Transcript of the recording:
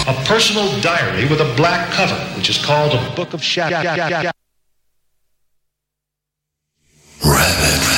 a personal diary with a black cover, which is called a Book of Shadows. Rabbit